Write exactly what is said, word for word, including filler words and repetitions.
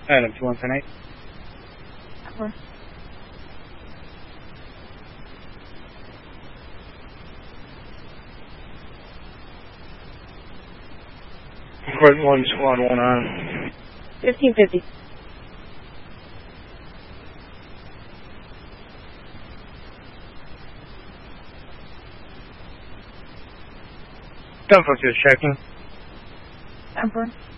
Adam, two one ten eight. Four. Court one, squad one on. Fifteen fifty. Ten foot just checking. Ten four.